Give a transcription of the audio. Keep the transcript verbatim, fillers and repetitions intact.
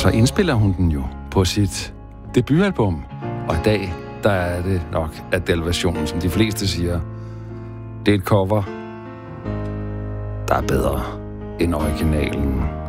så indspiller hun den jo på sit debutalbum. Og i dag, der er det nok Adele-versionen, som de fleste siger. Det er et cover, der er bedre end originalen.